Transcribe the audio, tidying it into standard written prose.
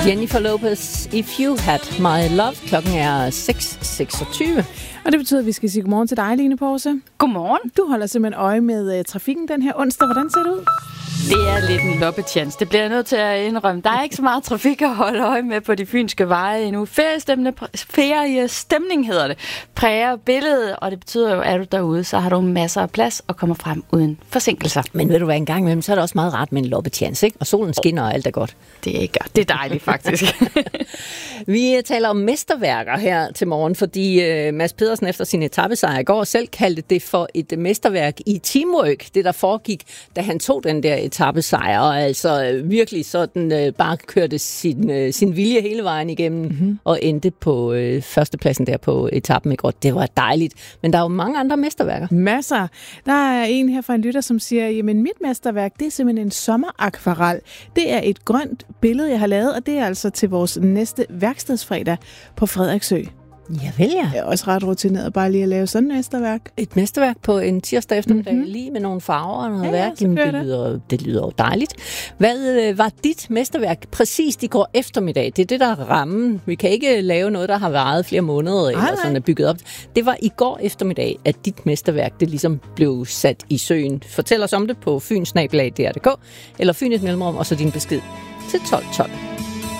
Jennifer Lopez, If You Had My Love. Klokken er 6:26. Og det betyder, at vi skal sige godmorgen til dig, Line Porse. Godmorgen. Du holder simpelthen øje med trafikken den her onsdag. Hvordan ser det ud? Det er lidt en loppetjans. Det bliver jeg nødt til at indrømme. Der er ikke så meget trafik at holde øje med på de fynske veje endnu. Feriestemning hedder det. Præger billedet, og det betyder jo, at er du derude, så har du masser af plads og kommer frem uden forsinkelser. Men ved du hvad, en gang imellem, så er det også meget rart med en loppetjans, ikke? Og solen skinner, og alt er godt. Det er godt. Det er dejligt, faktisk. Vi taler om mesterværker her til morgen, fordi Mads Pedersen efter sin etapesejr i går selv kaldte det for et mesterværk i teamwork, det der foregik, da han tog den der etapesejr, og altså virkelig sådan bare kørte sin vilje hele vejen igennem, og endte på førstepladsen der på etappen i går. Det var dejligt, men der er jo mange andre mesterværker. Masser. Der er en her fra en lytter, som siger, jamen mit mesterværk, det er simpelthen en sommerakvarel. Det er et grønt billede, jeg har lavet, og det er altså til vores næste værkstedsfredag på Frederiksø. Ja vel, ja. Jeg er også ret rutineret bare lige at lave sådan et mesterværk. Et mesterværk på en tirsdag eftermiddag, lige med nogle farver og noget værk. Jamen, det lyder jo dejligt. Hvad var dit mesterværk præcis i går eftermiddag? Det er det, der er rammen. Vi kan ikke lave noget, der har varet flere måneder eller sådan er bygget op. Det var i går eftermiddag, at dit mesterværk det ligesom blev sat i søen. Fortæl os om det på fynsnabelag.dr.dk eller Fyn et mellemrum, og så din besked til 1212.